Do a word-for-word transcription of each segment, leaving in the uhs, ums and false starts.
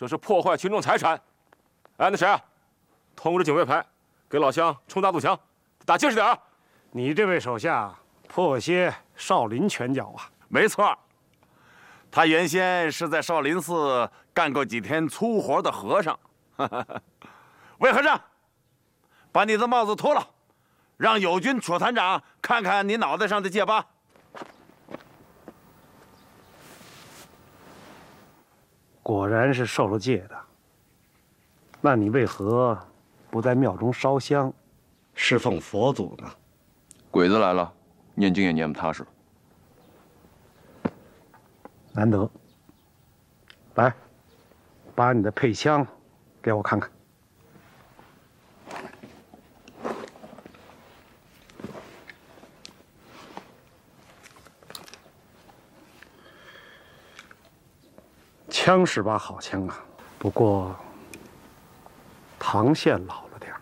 这是破坏群众财产。哎，那谁啊，通知警卫排，给老乡冲大堵墙，打结实点啊！ 你这位手下颇些少林拳脚啊。 没错，他原先是在少林寺干过几天粗活的和尚。魏和尚，把你的帽子脱了，让友军楚团长看看你脑袋上的戒疤。 果然是受了戒的。那你为何不在庙中烧香，侍奉佛祖呢？ 鬼子来了，念经也念不踏实。 难得。来，把你的配枪给我看看。枪是把好枪啊，不过膛线老了点儿。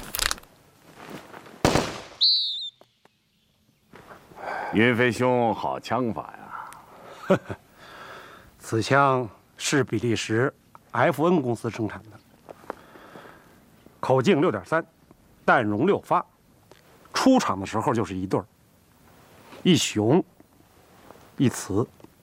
云飞兄，好枪法呀！ 此枪是比利时 F N 公司生产的，口径六点三，弹容六发，出厂的时候就是一对儿，一雄一雌。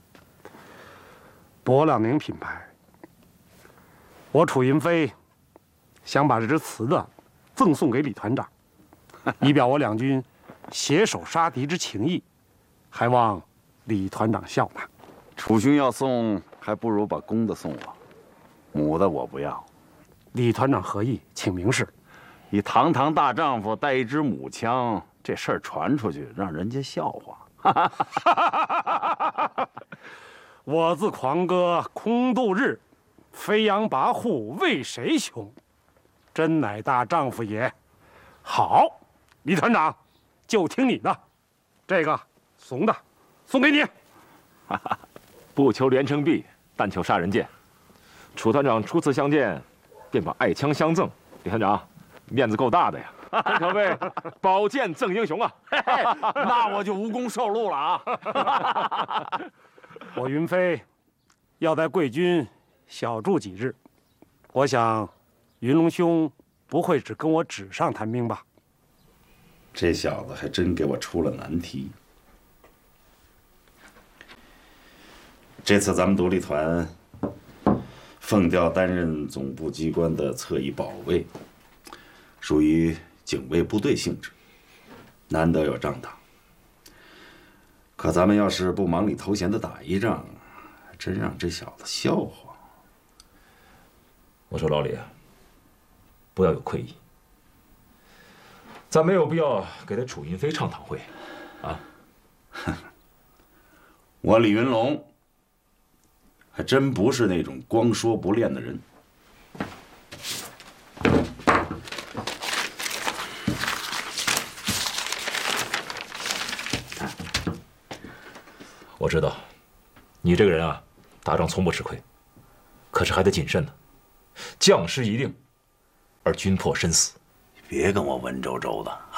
博朗宁品牌。我楚云飞想把这支雌的赠送给李团长，以表我两军携手杀敌之情谊，还望李团长笑纳。 楚兄要送，还不如把公的送我，母的我不要。 李团长何意？请明示。 你堂堂大丈夫带一支母枪，这事儿传出去，让人家笑话。 我自狂歌空度日，飞扬跋扈为谁雄？真乃大丈夫也。好，李团长，就听你的。这个怂的，送给你。 不求连城璧，但求杀人剑。楚团长初次相见，便把爱枪相赠，李团长面子够大的呀，真可谓宝剑赠英雄啊！ 那我就无功受禄了啊！ 我云飞要在贵军小住几日，我想云龙兄不会只跟我纸上谈兵吧？ 这小子还真给我出了难题。这次咱们独立团奉调担任总部机关的侧翼保卫，属于警卫部队性质，难得有仗打。可咱们要是不忙里偷闲的打一仗，还真让这小子笑话。 我说老李，不要有愧意，咱没有必要给他楚云飞唱堂会，啊。 我李云龙还真不是那种光说不练的人。 我知道，你这个人啊，打仗从不吃亏，可是还得谨慎呢。将士一定，而军破身死。 别跟我文绉绉的。